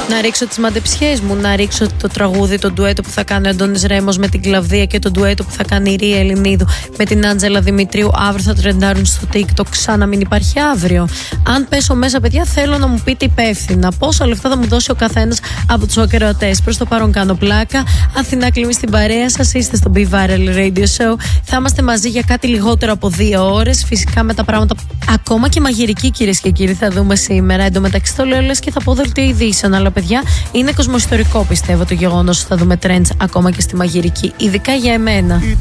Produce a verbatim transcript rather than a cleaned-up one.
Να ρίξω τις μαντεψιές μου, να ρίξω το τραγούδι, το ντουέτο που θα κάνει ο Αντώνης Ρέμος με την Κλαβδία και το ντουέτο που θα κάνει η Ρία Ελληνίδου με την Άντζελα Δημητρίου. Αύριο θα τρεντάρουν στο TikTok, σαν να μην υπάρχει αύριο. Αν πέσω μέσα, παιδιά, θέλω να μου πείτε υπεύθυνα πόσα λεφτά θα μου δώσει ο καθένας από τους ακροατές. Προς το παρόν κάνω πλάκα. Αθηνά Κλίμη στην παρέα σας, είστε στο Be Viral Radio Show. Θα είμαστε μαζί για κάτι λιγότερο από δύο ώρες. Φυσικά με τα πράγματα ακόμα και μαγειρική, κυρίες και κύριοι, θα δούμε σήμερα. Εν τω μεταξύ το λέω λες και θα πω δελτίο ειδήσεων, αλλά παιδιά, είναι κοσμοϊστορικό πιστεύω το γεγονός ότι θα δούμε trends ακόμα και στη μαγειρική, ειδικά για εμένα.